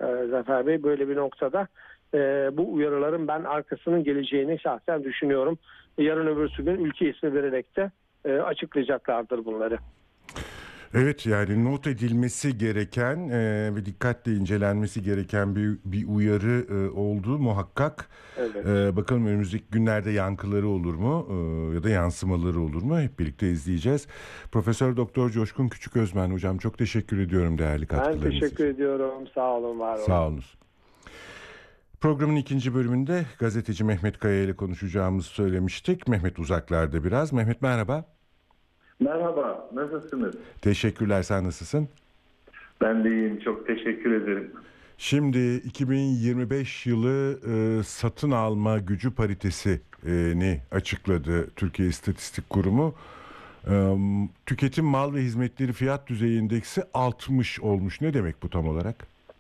Zafer Bey. Böyle bir noktada bu uyarıların ben arkasının geleceğini şahsen düşünüyorum. Yarın öbürsü gün ülke ismi vererek de açıklayacaklardır bunları. Evet, yani not edilmesi gereken ve dikkatle incelenmesi gereken bir uyarı olduğu muhakkak. Evet. Bakalım önümüzdeki günlerde yankıları olur mu ya da yansımaları olur mu, hep birlikte izleyeceğiz. Profesör Doktor Coşkun Küçüközmen hocam, çok teşekkür ediyorum değerli Ben katkılarınız teşekkür için. ediyorum. Sağ olun, var olun. Sağ olunuz. Programın ikinci bölümünde gazeteci Mehmet Kaya ile konuşacağımızı söylemiştik. Mehmet uzaklarda biraz. Mehmet merhaba. Merhaba, nasılsınız? Teşekkürler, sen nasılsın? Ben de iyiyim, çok teşekkür ederim. Şimdi 2025 yılı satın alma gücü paritesini açıkladı Türkiye İstatistik Kurumu. Tüketim mal ve hizmetleri fiyat düzeyi indeksi 60 olmuş. Ne demek bu tam olarak?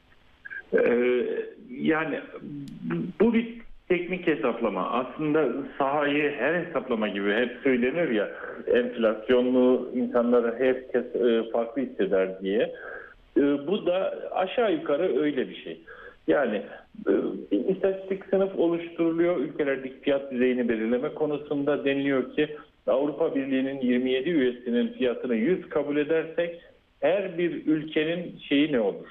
Yani bu bir teknik hesaplama. Aslında sahayı her hesaplama gibi hep söylenir ya, enflasyonlu insanları herkes farklı hisseder diye. Bu da aşağı yukarı öyle bir şey. Yani bir istatistik sınıf oluşturuluyor. Ülkelerdeki fiyat düzeyini belirleme konusunda deniliyor ki Avrupa Birliği'nin 27 üyesinin fiyatını 100 kabul edersek her bir ülkenin şeyi ne olur?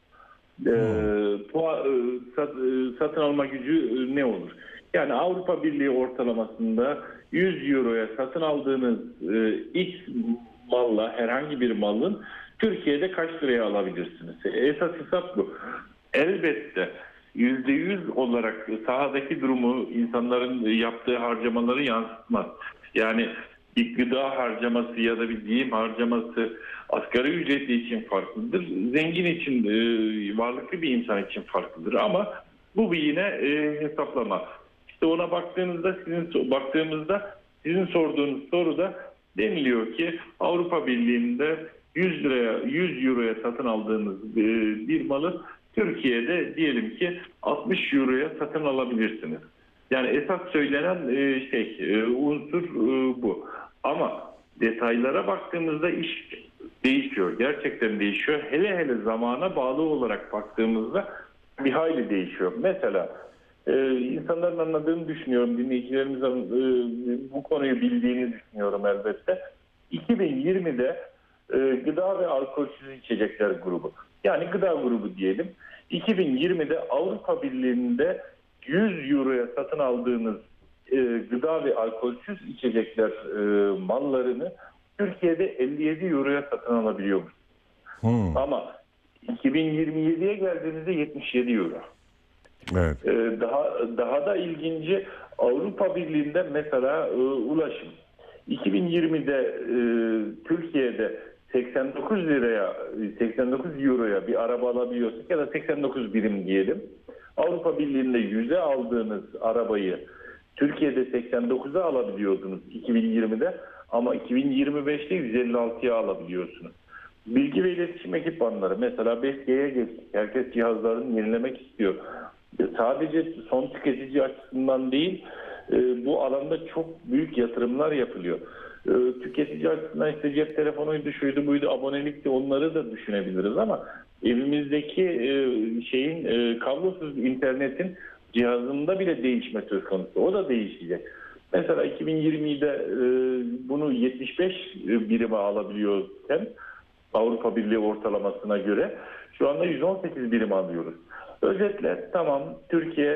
Satın alma gücü ne olur? Yani Avrupa Birliği ortalamasında 100 euroya satın aldığınız X malla, herhangi bir malın Türkiye'de kaç liraya alabilirsiniz? Esas hesap bu. Elbette %100 olarak sahadaki durumu, insanların yaptığı harcamaları yansıtmaz. Yani bir gıda harcaması ya da bir giyim harcaması asgari ücretli için farklıdır. Zengin için, varlıklı bir insan için farklıdır. Ama bu bir yine hesaplama. İşte ona baktığımızda sizin sorduğunuz soruda deniliyor ki Avrupa Birliği'nde 100 euroya satın aldığınız bir malı Türkiye'de diyelim ki 60 euroya satın alabilirsiniz. Yani esas söylenen unsur bu. Ama detaylara baktığımızda iş değişiyor. Gerçekten değişiyor. Hele hele zamana bağlı olarak baktığımızda bir hayli değişiyor. Mesela insanların anladığını düşünüyorum. Dinleyicilerimizin bu konuyu bildiğini düşünüyorum elbette. 2020'de gıda ve alkolsüz içecekler grubu. Yani gıda grubu diyelim. 2020'de Avrupa Birliği'nde 100 euroya satın aldığınız gıda ve alkolsüz içecekler mallarını Türkiye'de 57 euroya satın alabiliyormuş. Ama 2027'ye geldiğinizde 77 euro. Evet. Daha da ilginci, Avrupa Birliği'nde mesela ulaşım. 2020'de Türkiye'de 89 euroya bir araba alabiliyorsak ya da 89 birim diyelim. Avrupa Birliği'nde 100'e aldığınız arabayı Türkiye'de 89'a alabiliyordunuz 2020'de, ama 2025'te 156'ya alabiliyorsunuz. Bilgi ve iletişim ekipmanları, mesela 5G'ye geçtik. Herkes cihazlarını yenilemek istiyor. Sadece son tüketici açısından değil, bu alanda çok büyük yatırımlar yapılıyor. Tüketici açısından işte cep telefonuydu, şuydu buydu, abonelikti, onları da düşünebiliriz ama evimizdeki kablosuz internetin cihazında bile değişme söz konusu. O da değişecek. Mesela 2020'de bunu 75 birime alabiliyorken Avrupa Birliği ortalamasına göre şu anda 118 birim alıyoruz. Özetle tamam, Türkiye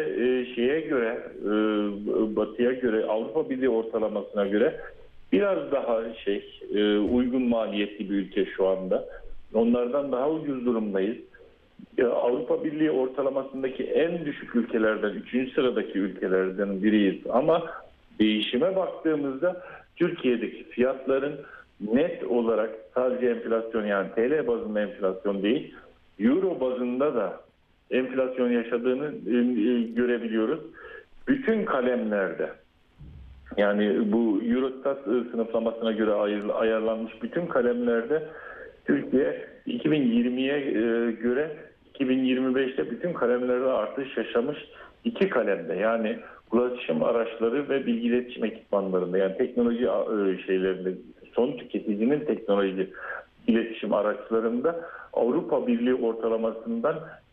Batı'ya göre, Avrupa Birliği ortalamasına göre biraz daha uygun maliyetli bir ülke şu anda. Onlardan daha ucuz durumdayız. Avrupa Birliği ortalamasındaki en düşük ülkelerden, 3. sıradaki ülkelerden biriyiz. Ama değişime baktığımızda Türkiye'deki fiyatların net olarak sadece enflasyon, yani TL bazında enflasyon değil, Euro bazında da enflasyon yaşadığını görebiliyoruz. Bütün kalemlerde, yani bu Eurostat sınıflamasına göre ayarlanmış bütün kalemlerde Türkiye 2020'ye göre 2025'te bütün kalemlerde artış yaşamış, iki kalemde, yani ulaşım araçları ve bilgi iletişim ekipmanlarında, yani teknoloji şeylerinde, son tüketicinin teknoloji iletişim araçlarında Avrupa Birliği ortalamasından